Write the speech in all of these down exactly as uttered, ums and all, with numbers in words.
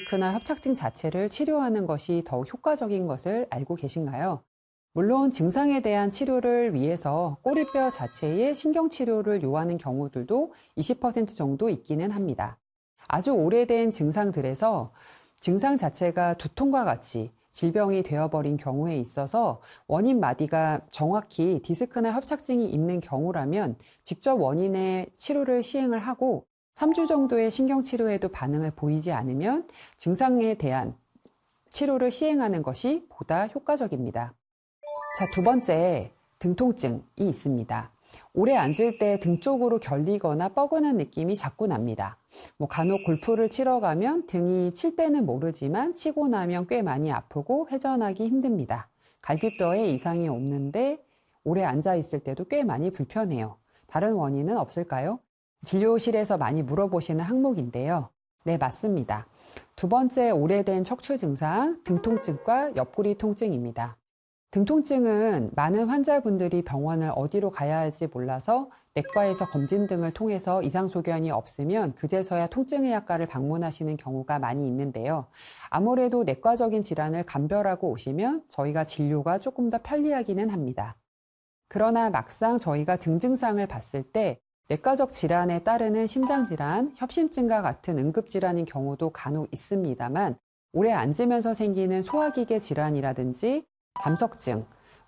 디스크나 협착증 자체를 치료하는 것이 더욱 효과적인 것을 알고 계신가요? 물론 증상에 대한 치료를 위해서 꼬리뼈 자체의 신경치료를 요하는 경우들도 이십 퍼센트 정도 있기는 합니다. 아주 오래된 증상들에서 증상 자체가 두통과 같이 질병이 되어버린 경우에 있어서 원인 마디가 정확히 디스크나 협착증이 있는 경우라면 직접 원인의 치료를 시행을 하고 삼 주 정도의 신경치료에도 반응을 보이지 않으면 증상에 대한 치료를 시행하는 것이 보다 효과적입니다. 자, 두 번째, 등 통증이 있습니다. 오래 앉을 때 등 쪽으로 결리거나 뻐근한 느낌이 자꾸 납니다. 뭐 간혹 골프를 치러 가면 등이 칠 때는 모르지만 치고 나면 꽤 많이 아프고 회전하기 힘듭니다. 갈비뼈에 이상이 없는데 오래 앉아 있을 때도 꽤 많이 불편해요. 다른 원인은 없을까요? 진료실에서 많이 물어보시는 항목인데요. 네, 맞습니다. 두 번째 오래된 척추 증상, 등 통증과 옆구리 통증입니다. 등 통증은 많은 환자분들이 병원을 어디로 가야 할지 몰라서 내과에서 검진 등을 통해서 이상소견이 없으면 그제서야 통증의 약과를 방문하시는 경우가 많이 있는데요. 아무래도 내과적인 질환을 감별하고 오시면 저희가 진료가 조금 더 편리하기는 합니다. 그러나 막상 저희가 등 증상을 봤을 때 내과적 질환에 따르는 심장질환, 협심증과 같은 응급질환인 경우도 간혹 있습니다만 오래 앉으면서 생기는 소화기계 질환이라든지 담석증,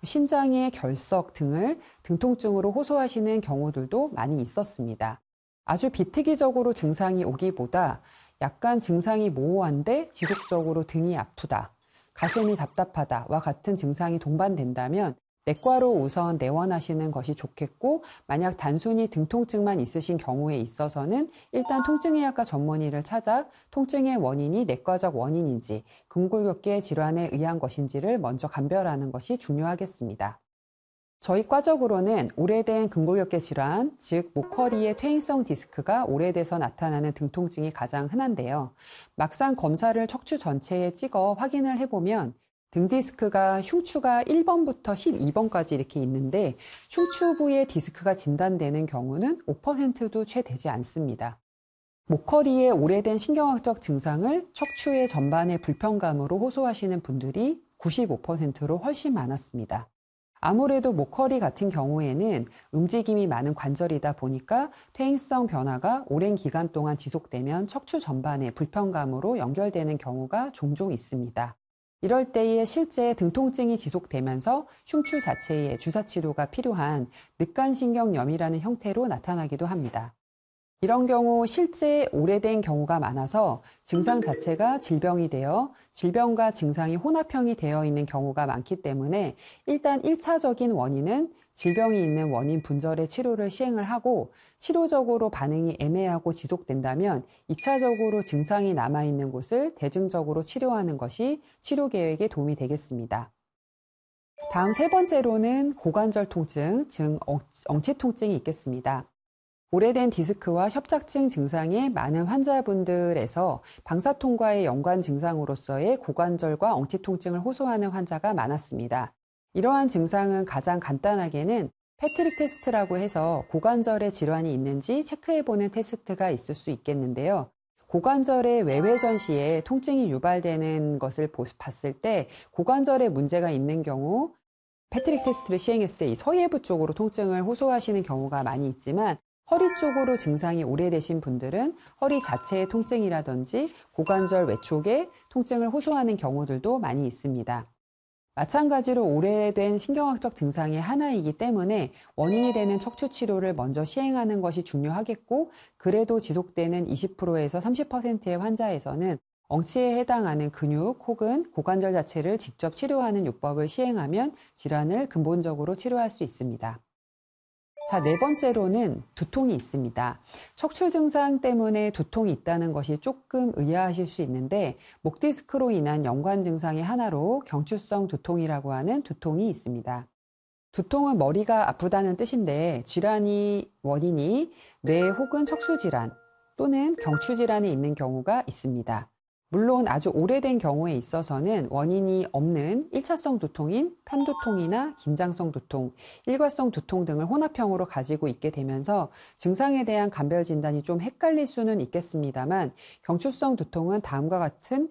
신장의 결석 등을 등통증으로 호소하시는 경우들도 많이 있었습니다. 아주 비특이적으로 증상이 오기보다 약간 증상이 모호한데 지속적으로 등이 아프다, 가슴이 답답하다와 같은 증상이 동반된다면 내과로 우선 내원하시는 것이 좋겠고, 만약 단순히 등 통증만 있으신 경우에 있어서는 일단 통증의 약과 전문의를 찾아 통증의 원인이 내과적 원인인지 근골격계 질환에 의한 것인지를 먼저 감별하는 것이 중요하겠습니다. 저희 과적으로는 오래된 근골격계 질환, 즉 목허리의 퇴행성 디스크가 오래돼서 나타나는 등 통증이 가장 흔한데요. 막상 검사를 척추 전체에 찍어 확인을 해보면 등 디스크가 흉추가 일 번부터 십이 번까지 이렇게 있는데 흉추부에 디스크가 진단되는 경우는 오 퍼센트도 채 되지 않습니다. 목허리의 오래된 신경학적 증상을 척추의 전반의 불편감으로 호소하시는 분들이 구십오 퍼센트로 훨씬 많았습니다. 아무래도 목허리 같은 경우에는 움직임이 많은 관절이다 보니까 퇴행성 변화가 오랜 기간 동안 지속되면 척추 전반의 불편감으로 연결되는 경우가 종종 있습니다. 이럴 때에 실제 등 통증이 지속되면서 흉추 자체에 주사치료가 필요한 늑간신경염이라는 형태로 나타나기도 합니다. 이런 경우 실제 오래된 경우가 많아서 증상 자체가 질병이 되어 질병과 증상이 혼합형이 되어 있는 경우가 많기 때문에 일단 일 차적인 원인은 질병이 있는 원인 분절의 치료를 시행을 하고 치료적으로 반응이 애매하고 지속된다면 이 차적으로 증상이 남아있는 곳을 대증적으로 치료하는 것이 치료 계획에 도움이 되겠습니다. 다음 세 번째로는 고관절 통증, 즉 엉치 통증이 있겠습니다. 오래된 디스크와 협착증 증상의 많은 환자분들에서 방사통과의 연관 증상으로서의 고관절과 엉치 통증을 호소하는 환자가 많았습니다. 이러한 증상은 가장 간단하게는 패트릭 테스트라고 해서 고관절에 질환이 있는지 체크해보는 테스트가 있을 수 있겠는데요. 고관절의 외회전 시에 통증이 유발되는 것을 봤을 때 고관절에 문제가 있는 경우 패트릭 테스트를 시행했을 때 이 서예부 쪽으로 통증을 호소하시는 경우가 많이 있지만 허리 쪽으로 증상이 오래되신 분들은 허리 자체의 통증이라든지 고관절 외쪽에 통증을 호소하는 경우들도 많이 있습니다. 마찬가지로 오래된 신경학적 증상의 하나이기 때문에 원인이 되는 척추 치료를 먼저 시행하는 것이 중요하겠고, 그래도 지속되는 이십 퍼센트에서 삼십 퍼센트의 환자에서는 엉치에 해당하는 근육 혹은 고관절 자체를 직접 치료하는 요법을 시행하면 질환을 근본적으로 치료할 수 있습니다. 자, 네 번째로는 두통이 있습니다. 척추 증상 때문에 두통이 있다는 것이 조금 의아하실 수 있는데 목 디스크로 인한 연관 증상의 하나로 경추성 두통이라고 하는 두통이 있습니다. 두통은 머리가 아프다는 뜻인데 질환이 원인이 뇌 혹은 척수 질환 또는 경추 질환이 있는 경우가 있습니다. 물론 아주 오래된 경우에 있어서는 원인이 없는 일 차성 두통인 편두통이나 긴장성 두통, 일과성 두통 등을 혼합형으로 가지고 있게 되면서 증상에 대한 감별 진단이 좀 헷갈릴 수는 있겠습니다만 경추성 두통은 다음과 같은